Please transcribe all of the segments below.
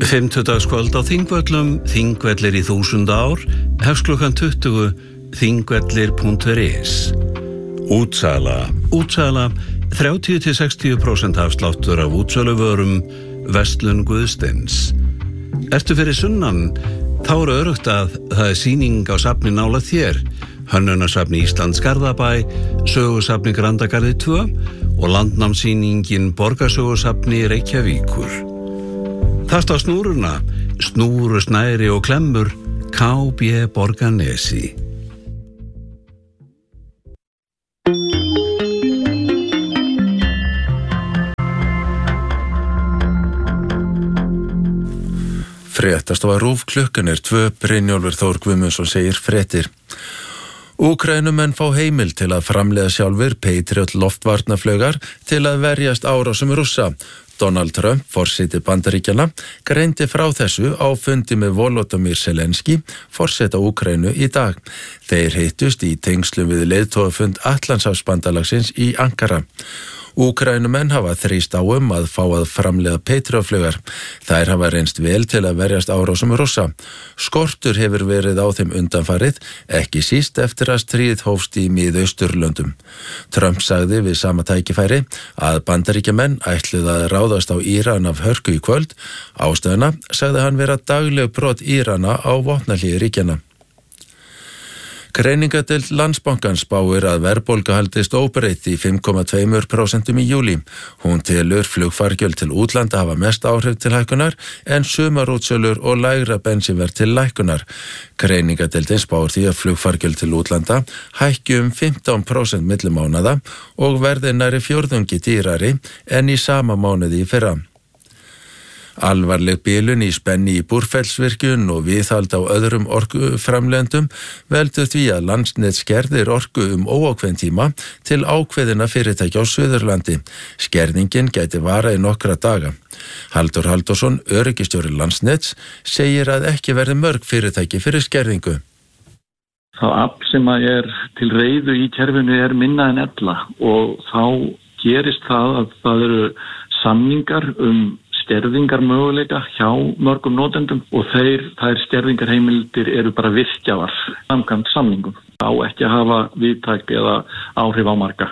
Fimmtudagskvöld á Þingvöllum, Þingvellir í 1000 ár, hefst klukkan 20, þingvellir.is. Útsala, 30-60% afsláttur af útsöluvörum, verslun Guðsteins. Ertu fyrir sunnan, þá öruggt að það er sýning á safni nálægt þér, Hönnunarsafni Íslands Garðabæ, Sögusafni Grandagarði 2 og landnámssýningin Borgarsögusafni Reykjavíkur. Tasta á snúruna, snúru, snæri og klemmur, KB Borgarnesi. Fréttastofa RÚV, klukkan 2, Brynjólfur Þór Guðmundsson segir fréttir. Úkraínumenn fá heimild til að framleiða sjálfur Patriot loftvarnaflaugar til að verjast árásum Rússa. Donald Trump, forseti Bandaríkjanna, greindi frá þessu á fundi með Volodymyr Zelenský, forseta Úkraínu í dag. Þeir hittust í tengslum við leiðtogafund Atlantshafsbandalagsins í Ankara. Úkraínumenn hafa þrýst á að fá að framleiða Patriot-flaugar. Þær hafa reynst vel til að verjast árásum Rússa. Skortur hefur verið á þeim undanfarið, ekki síst eftir að stríð hófst í Miðausturlöndum. Trump sagði við sama tækifæri að Bandaríkjamenn ætluðu að ráðast á Íran af hörku í kvöld. Ástæðuna sagði hann vera dagleg brot Írana á vopnahléi ríkjanna. Greiningadeild Landsbankans spáir að verðbólga haldist óbreytt í 5,2% í júlí. Hún telur flugfargjöld til útlanda hafa mest áhrif til hækkunar en sumarútsölur og lægra bensínverð til lækkunar. Greiningadeildin spáir því að flugfargjöld til útlanda hækki 15% milli mánaða og verði nærri fjórðungi dýrari en í sama mánuði í fyrra. Alvarleg bilun í spenni í Búrfellsvirkjun og viðhald á öðrum orkuframleiðendum veldur því að Landsnet skerðir orku óákveðinn tíma til ákveðinna fyrirtækja á Suðurlandi. Skerðingin gæti varað í nokkra daga. Halldór Halldórsson, öryggistjóri Landsnets, segir að ekki verði mörg fyrirtæki fyrir skerðingu. Það afl sem er til reiðu í kerfinu er minna en ella og þá gerist það að það eru samningar skerðingar möguleika hjá mörgum notendum og þær skerðingarheimildir eru bara virkjaðar samkvæmt samningum. Á ekki að hafa víðtæk eða áhrif á marga.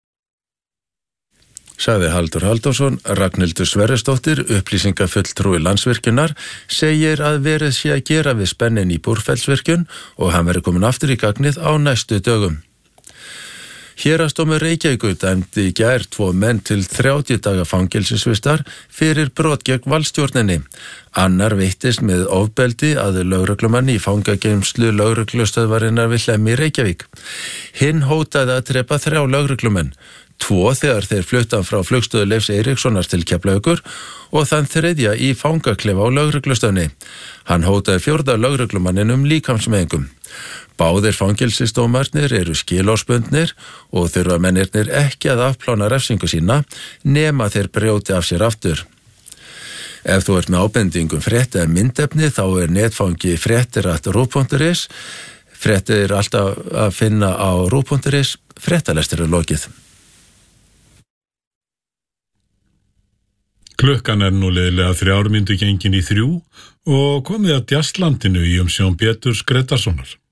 Sagði Halldór Halldórsson. Ragnhildur Sverrisdóttir, upplýsingafulltrúi Landsvirkjunar, segir að verið sé að gera við spennin í Búrfellsvirkjun og hann verið komin aftur í gagnið á næstu dögum. Héraðsdómur Reykjavíkur dæmdi í gær 2 menn til 30 daga fangelsisvistar fyrir brot gegn valdstjórninni. Annar veittist með ofbeldi að lögreglumanni í fangageymslu lögreglustöðvarinnar við Hlemmi í Reykjavík. Hinn hótaði að drepa 3 lögreglumenn, 2 þegar þeir fluttu hann frá flugstöðu Leifs Eiríkssonar til Keflavíkur og þann 3. í fangaklefa á lögreglustöðinni. Hann hótaði 4. lögreglumanninum líkamsmeiðingum. Báðir fangelsisdómarnir eru skilorðsbundnir og þurfa mennirnir ekki að afplána refsingu sína nema þeir brjóti af sér aftur. Ef þú ert með ábendingum frétt eða myndefni þá er netfangi fréttir@ruv.is. Fréttir er alltaf að finna á ruv.is. Fréttalestur er lokið. Klukkan er nú liðlega 3 mínútur gengin í 3 og komið að Djasslandinu í umsjón Péturs Grétarssonar.